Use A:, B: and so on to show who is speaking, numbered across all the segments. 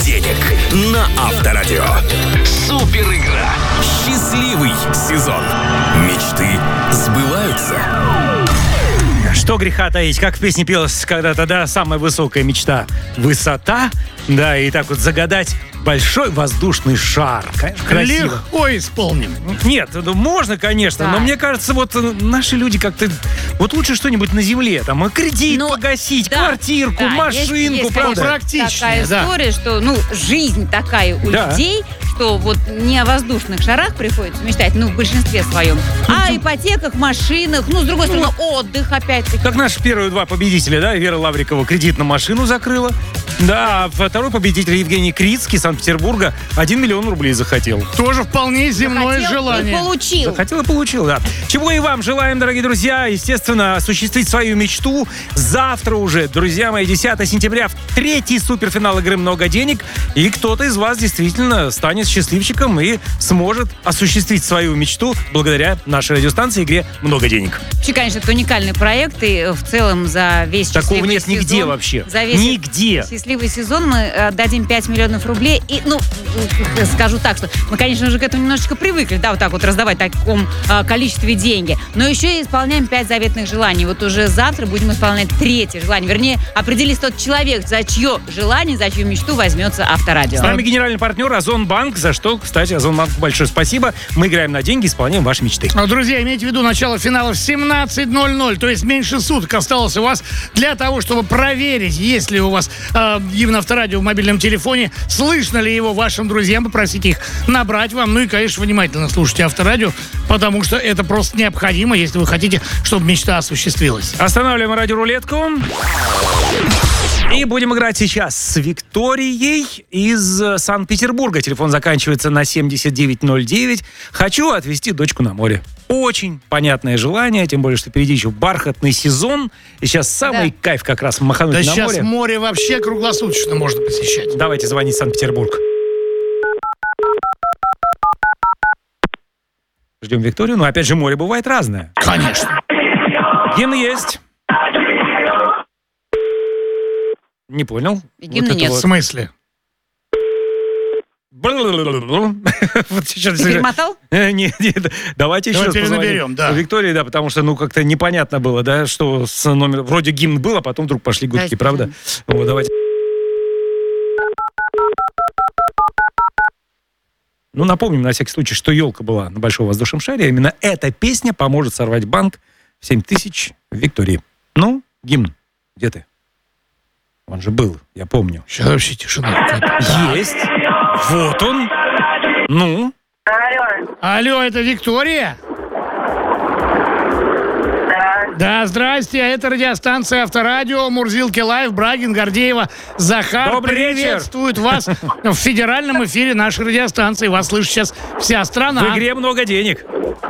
A: денег на Авторадио. Супер игра. Счастливый сезон. Мечты сбываются.
B: Что греха таить, как в песне пелось когда-то, да, самая высокая мечта — высота, да, и так вот загадать большой воздушный шар. Конечно, красиво.
C: Легко исполним.
B: Нет, ну, можно, конечно,
D: Да.
B: но мне кажется, вот наши люди как-то... Вот лучше что-нибудь на земле, там, кредит
D: Ну,
B: погасить,
D: да,
B: квартирку,
D: да,
B: машинку,
D: есть,
B: правда?
D: конечно,
C: Практичнее,
D: такая
C: да.
D: история, что, жизнь такая у
B: Да.
D: людей, что вот не о воздушных шарах приходится мечтать, в большинстве своем, а о ипотеках, машинах, с другой стороны, отдых опять-таки.
B: Как наши первые два победителя, да, Вера Лаврикова кредит на машину закрыла, да, а второй победитель Евгений Крицкий из Санкт-Петербурга 1 миллион рублей захотел.
C: Тоже вполне земное
D: Захотел и
C: желание.
D: получил.
B: Захотел и получил, да. Чего и вам желаем, дорогие друзья. Естественно, осуществить свою мечту. Завтра уже, друзья мои, 10 сентября, в третий суперфинал игры «Много денег». И кто-то из вас действительно станет счастливчиком и сможет осуществить свою мечту благодаря нашей радиостанции игре «Много денег».
D: Вообще, конечно, это уникальный проект, и в целом за весь
B: Такого
D: счастливый
B: нет нигде
D: сезон,
B: вообще.
D: За весь
B: Нигде.
D: счастливый сезон мы дадим 5 миллионов рублей. И, скажу так, что мы, конечно, уже к этому немножечко привыкли, да, вот так вот раздавать в таком количестве деньги. Но еще и исполняем 5 заветных желаний. Вот уже завтра будем исполнять 3-е желание. Вернее, определится тот человек, за чье желание, за чью мечту возьмется Авторадио.
B: С нами генеральный партнер Озонбанк, за что, кстати, Озонбанку большое спасибо. Мы играем на деньги, исполняем ваши мечты.
C: Друзья, имейте в виду, начало финала в 17:00, то есть меньше суток осталось у вас для того, чтобы проверить, есть ли у вас гимн Авторадио в мобильном телефоне, слышно ли его вашим друзьям, попросите их набрать вам. Ну и, конечно, внимательно слушайте Авторадио, потому что это просто необходимо, если вы хотите, чтобы мечта осуществилась.
B: Останавливаем радиорулетку. И будем играть сейчас с Викторией из Санкт-Петербурга. Телефон заканчивается на 7909. Хочу отвезти дочку на море. Очень понятное желание, тем более, что впереди еще бархатный сезон. И сейчас самый кайф как раз махануть
C: Да
B: на
C: сейчас
B: море.
C: море вообще круглосуточно можно посещать.
B: Давайте звонить в Санкт-Петербург. Ждем Викторию. Но опять же, море бывает разное.
C: Конечно.
B: Гимн есть. Не понял.
D: Гимна
B: Вот это
D: нет.
C: В
B: вот.
C: смысле?
B: Вот сейчас...
D: Ты перемотал?
B: Нет, давайте еще
C: Давай
B: раз
C: перенаберем,
B: позвоним.
C: да.
B: Виктории, да, потому что, как-то непонятно было, да, что с номером... Вроде гимн был, а потом вдруг пошли гудки,
D: Да,
B: правда? Вот, давайте. Напомним на всякий случай, что елка была на большом воздушном шаре. Именно эта песня поможет сорвать банк в 7000 в Виктории. Гимн, где ты? Он же был, я помню.
C: Сейчас вообще тишина какая-то.
B: Есть. Вот он. Ну?
C: Алло, это Виктория? Да, здрасте, это радиостанция Авторадио, Мурзилки Лайв, Брагин, Гордеева, Захар.
B: Добрый вечер.
C: Приветствует вас в федеральном эфире нашей радиостанции. Вас слышит сейчас вся страна.
B: В игре много денег.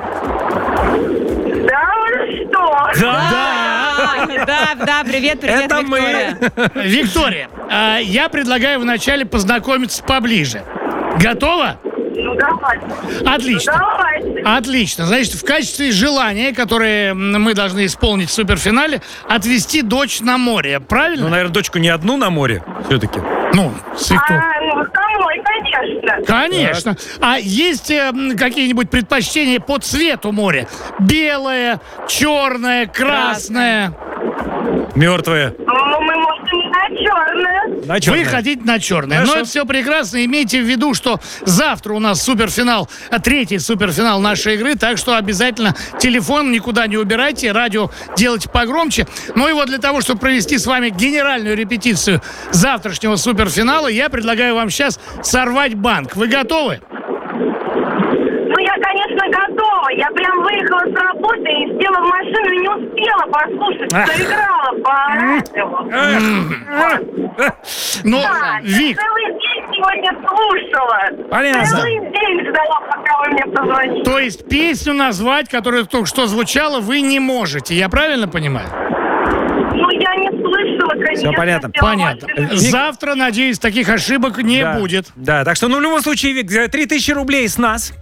E: Да, вы что?
D: Да, привет,
B: Это
D: Виктория.
B: мы.
C: Виктория, я предлагаю вначале познакомиться поближе. Готова?
E: Ну, давайте.
C: Отлично.
E: Давайте.
C: Отлично. Значит, в качестве желания, которое мы должны исполнить в суперфинале, отвезти дочь на море. Правильно?
B: Наверное, дочку не одну на море все-таки.
C: С Викторией.
E: Домой, конечно.
C: Конечно. А есть какие-нибудь предпочтения по цвету моря? Белое, черное, красное.
B: Мертвая.
E: Ну, мы можем на черное.
B: На чёрное.
C: Вы хотите на черное.
B: Хорошо.
C: Но это все прекрасно. Имейте в виду, что завтра у нас суперфинал, третий суперфинал нашей игры. Так что обязательно телефон никуда не убирайте, радио делайте погромче. Ну и вот для того, чтобы провести с вами генеральную репетицию завтрашнего суперфинала, я предлагаю вам сейчас сорвать банк. Вы готовы?
E: Ну, я, конечно, готова. Я прям выехала с работы и села в машину и не успела послушать, что играла по радио.
C: Ну,
E: Да,
C: Вик,
E: я целый день сегодня слушала.
B: Понятно.
E: Целый день ждала, пока вы мне позвоните.
C: то есть песню назвать, которая только что звучала, вы не можете. Я правильно понимаю?
E: Ну, я не слышала, конечно.
B: Всё понятно.
E: села в
C: Понятно.
E: машину.
C: Завтра, надеюсь, таких ошибок не
B: Да.
C: будет.
B: Да, так что, в любом случае, Вик, 3000 рублей с нас.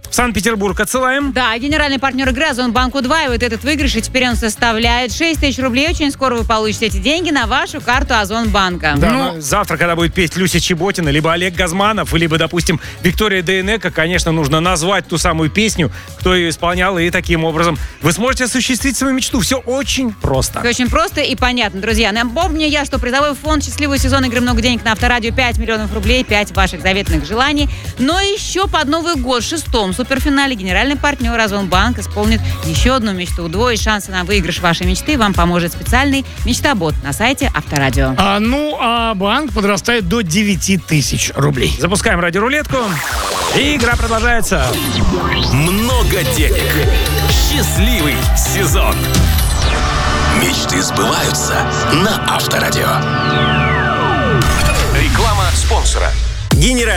B: в Санкт-Петербург отсылаем.
D: Да, генеральный партнер игры Озонбанку 2, и вот этот выигрыш, и теперь он составляет 6 тысяч рублей. Очень скоро вы получите эти деньги на вашу карту Озонбанка.
B: Да, завтра, когда будет петь Люся Чеботина, либо Олег Газманов, либо, допустим, Виктория Дейнеко, конечно, нужно назвать ту самую песню, кто ее исполнял, и таким образом вы сможете осуществить свою мечту. Все очень просто.
D: Все очень просто и понятно, друзья. Напомню я, что призовой фонд «Счастливый сезон игры «Много денег» на Авторадио» 5 миллионов рублей, 5 ваших заветных желаний. Но еще под Новый год в 6-м суперфинале генеральный партнер Озонбанк исполнит еще одну мечту. Удвоить шансы на выигрыш вашей мечты вам поможет специальный мечтобот на сайте Авторадио.
C: А банк подрастает до 9 тысяч рублей.
B: Запускаем радиорулетку. И игра продолжается.
A: Много денег. Счастливый сезон. Мечты сбываются на Авторадио. Реклама спонсора. Генеральный